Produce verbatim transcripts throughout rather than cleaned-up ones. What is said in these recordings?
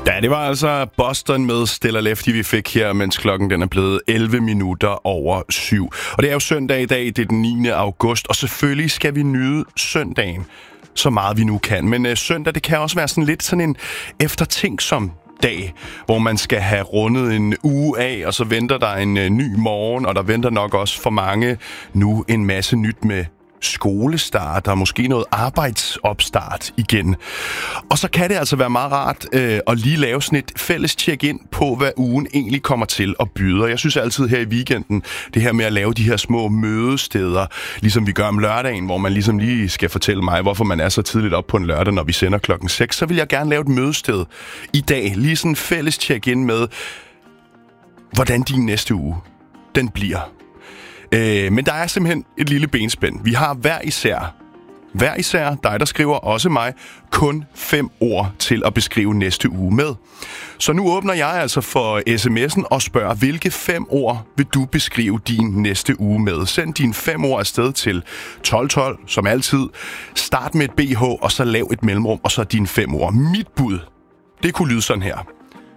Ja, det var altså Boston med Stella Lefty, vi fik her, mens klokken den er blevet elleve minutter over syv. Og det er jo søndag i dag, det er den niende august, og selvfølgelig skal vi nyde søndagen så meget vi nu kan. Men øh, søndag, det kan også være sådan lidt sådan en eftertænksom dag, hvor man skal have rundet en uge af, og så venter der en øh, ny morgen, og der venter nok også for mange nu en masse nyt med skolestart og måske noget arbejdsopstart igen. Og så kan det altså være meget rart øh, at lige lave sådan et fælles check-in på, hvad ugen egentlig kommer til at byde. Og jeg synes altid her i weekenden, det her med at lave de her små mødesteder, ligesom vi gør om lørdagen, hvor man ligesom lige skal fortælle mig, hvorfor man er så tidligt op på en lørdag, når vi sender klokken seks, så vil jeg gerne lave et mødested i dag. Lige sådan en fælles check-in med, hvordan din næste uge, den bliver. Øh, men der er simpelthen et lille benspænd. Vi har hver især, hver især, dig der skriver, også mig, kun fem ord til at beskrive næste uge med. Så nu åbner jeg altså for sms'en og spørger, hvilke fem ord vil du beskrive din næste uge med? Send dine fem ord afsted til tolv tolv, som altid. Start med et B H, og så lav et mellemrum, og så dine fem ord. Mit bud, det kunne lyde sådan her.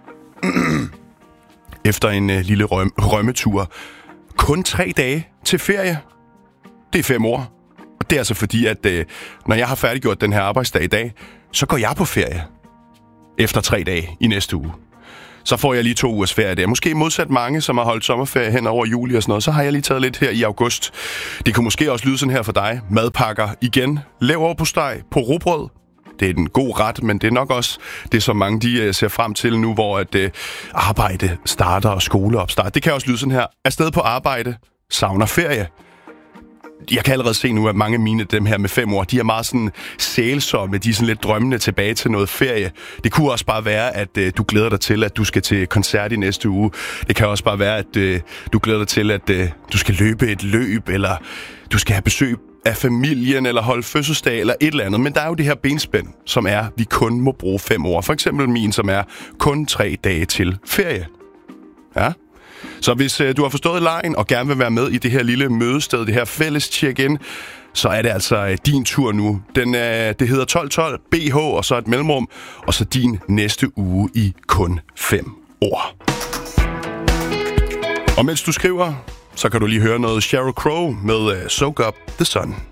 Efter en øh, lille røm- rømmetur. Kun tre dage til ferie. Det er fem år. Og det er altså fordi, at øh, når jeg har færdiggjort den her arbejdsdag i dag, så går jeg på ferie. Efter tre dage i næste uge. Så får jeg lige to ugers ferie der. Måske modsat mange, som har holdt sommerferie hen over juli og sådan noget, så har jeg lige taget lidt her i august. Det kunne måske også lyde sådan her for dig. Madpakker igen. Leverpostej på rugbrød. Det er en god ret, men det er nok også det, som mange de uh, ser frem til nu, hvor at uh, arbejde starter og skoleopstart. Det kan også lyde sådan her. Afsted på arbejde, savner ferie. Jeg kan allerede se nu, at mange af mine dem her med fem år, de er meget sådan sælsomme. De er sådan lidt drømmende tilbage til noget ferie. Det kunne også bare være, at uh, du glæder dig til, at du skal til koncert i næste uge. Det kan også bare være, at uh, du glæder dig til, at uh, du skal løbe et løb, eller du skal have besøg af familien, eller holde fødselsdag, eller et eller andet. Men der er jo det her benspænd, som er, vi kun må bruge fem år. For eksempel min, som er kun tre dage til ferie. Ja. Så hvis øh, du har forstået lejen, og gerne vil være med i det her lille mødested, det her fælles check-in, så er det altså øh, din tur nu. Den, øh, det hedder tolv tolv, B H, og så et mellemrum, og så din næste uge i kun fem år. Og mens du skriver, så kan du lige høre noget Sheryl Crow med uh, Soak Up the Sun.